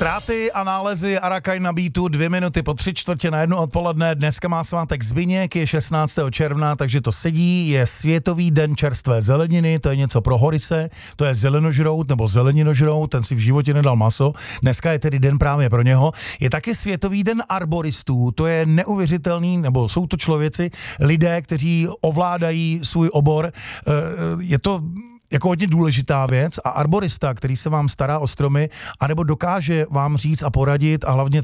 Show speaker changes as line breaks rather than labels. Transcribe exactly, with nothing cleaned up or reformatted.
Ztráty a nálezy Arakaj na beatu, dvě minuty po tři čtvrtě na jednu odpoledne. Dneska má svátek Zbyněk, je šestnáctého června, takže to sedí. Je Světový den čerstvé zeleniny, to je něco pro Horise, to je zelenožrout nebo zeleninožrout, ten si v životě nedal maso. Dneska je tedy den právě pro něho. Je taky Světový den arboristů, to je neuvěřitelný, nebo jsou to člověci, lidé, kteří ovládají svůj obor. Je to jako hodně důležitá věc a arborista, který se vám stará o stromy, anebo dokáže vám říct a poradit a hlavně